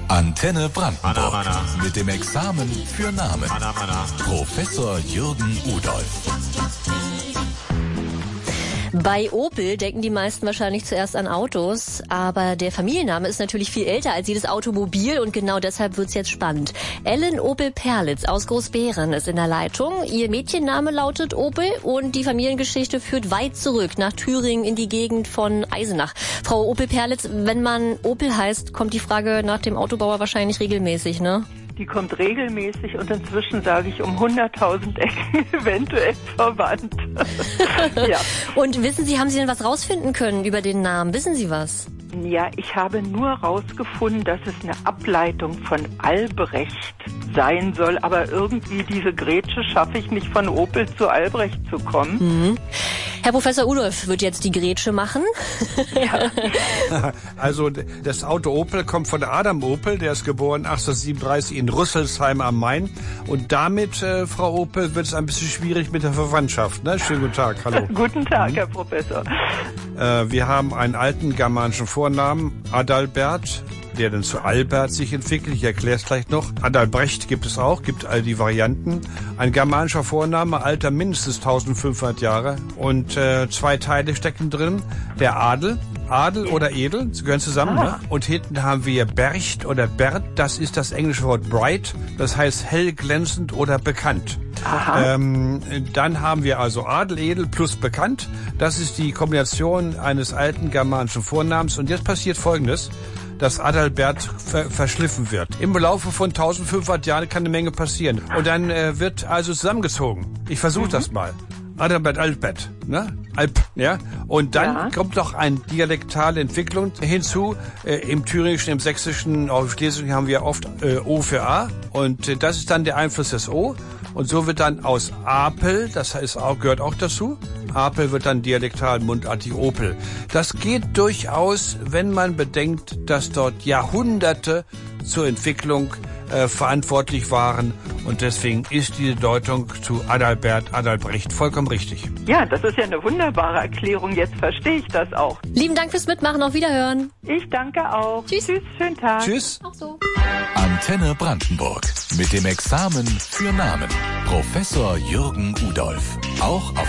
Antenne Brandenburg. Mit dem Examen für Namen. Professor Jürgen Udolph. Bei Opel denken die meisten wahrscheinlich zuerst an Autos, aber der Familienname ist natürlich viel älter als jedes Automobil und genau deshalb wird's jetzt spannend. Ellen Opel-Perlitz aus Großbeeren ist in der Leitung. Ihr Mädchenname lautet Opel und die Familiengeschichte führt weit zurück nach Thüringen in die Gegend von Eisenach. Frau Opel-Perlitz, wenn man Opel heißt, kommt die Frage nach dem Autobauer wahrscheinlich regelmäßig, ne? Die kommt regelmäßig und inzwischen sage ich um 100.000 Ecken eventuell verwandt. Ja. Und wissen Sie, haben Sie denn was rausfinden können über den Namen? Wissen Sie was? Ja, ich habe nur rausgefunden, dass es eine Ableitung von Albrecht sein soll, aber irgendwie diese Grätsche schaffe ich nicht, von Opel zu Albrecht zu kommen. Mhm. Herr Professor Udolph wird jetzt die Grätsche machen. Ja. Also das Auto Opel kommt von Adam Opel, der ist geboren 1837 in Rüsselsheim am Main. Und damit, Frau Opel, wird es ein bisschen schwierig mit der Verwandtschaft. Ne? Schönen guten Tag, hallo. Guten Tag, Herr Professor. Wir haben einen alten germanischen Vornamen, Adalbert, der dann zu Albert sich entwickelt. Ich erkläre es gleich noch. Adalbrecht gibt es auch, gibt all die Varianten. Ein germanischer Vorname, Alter mindestens 1500 Jahre. Und zwei Teile stecken drin. Der Adel oder Edel, sie gehören zusammen. Ne? Und hinten haben wir Bercht oder Bert, das ist das englische Wort bright, das heißt hell, glänzend oder bekannt. Dann haben wir also Adel, Edel plus bekannt. Das ist die Kombination eines alten germanischen Vornamens. Und jetzt passiert Folgendes, dass Adalbert verschliffen wird. Im Laufe von 1500 Jahren kann eine Menge passieren. Und dann wird also zusammengezogen. Ich versuche das mal. Adalbert, Albert, ne? Alp, ja? Und dann kommt noch eine dialektale Entwicklung hinzu. Im Thüringischen, im Sächsischen, auch im Schlesischen haben wir oft O für A. Und das ist dann der Einfluss des O. Und so wird dann aus Apel, das heißt auch, gehört auch dazu, Apel wird dann dialektal mundartig Opel. Das geht durchaus, wenn man bedenkt, dass dort Jahrhunderte zur Entwicklung verantwortlich waren. Und deswegen ist diese Deutung zu Adalbert, Adalbrecht vollkommen richtig. Ja, das ist ja eine wunderbare Erklärung. Jetzt verstehe ich das auch. Lieben Dank fürs Mitmachen. Auf Wiederhören. Ich danke auch. Tschüss. Tschüss, schönen Tag. Tschüss. Auch so. Antenne Brandenburg. Mit dem Examen für Namen. Professor Jürgen Udolph. Auch auf